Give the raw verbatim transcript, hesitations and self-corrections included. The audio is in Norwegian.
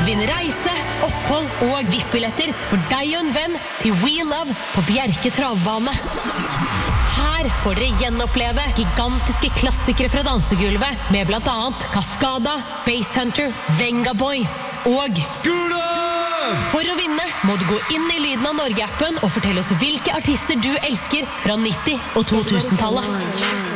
Vinn reise, opphold og V I P-billetter for deg og en venn til We Love på Bjerke Travbane. Her får dere gjenoppleve gigantiske klassikere fra dansegulvet med blant annet Cascada, Basshunter, Venga Boys og Skula! For å vinne må du gå inn i Lyden av Norge-appen og fortelle oss hvilke artister du elsker fra nitti- og to tusen-tallet.